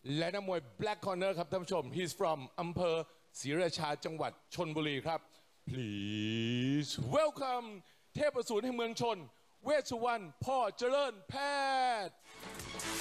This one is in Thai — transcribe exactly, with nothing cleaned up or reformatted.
และนักมวย Black Corner ครับท่านผู้ชม he's from อำเภอศรีราชาจังหวัดชลบุรีครับ please welcome เทพอสูรแห่งเมืองชนเวชสุวรรณพ่อเจริญแพทย์